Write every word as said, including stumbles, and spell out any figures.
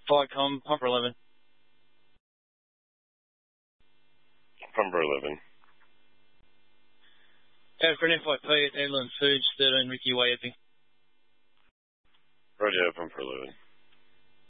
Viacom, Pumper eleven. Pumper eleven. Out for an F I P at Evelyn Foods, thirteen Ricky Way, Epping. Roger, Pumper eleven.